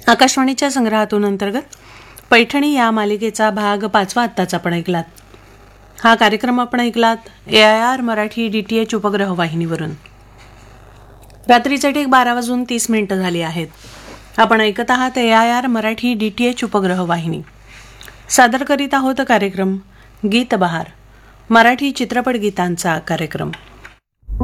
आकाशवाणीच्या संग्रहातून अंतर्गत पैठणी या मालिकेचा भाग 5 आत्ताच आपण ऐकलात. हा कार्यक्रम आपण ऐकलात AIR मराठी DTH उपग्रह वाहिनीवरून. रात्रीचे ठीक 12:30 झाली आहेत. आपण ऐकत आहात AIR मराठी DTH उपग्रह वाहिनी. सादर करीत आहोत कार्यक्रम गीत बहार, मराठी चित्रपट गीतांचा कार्यक्रम.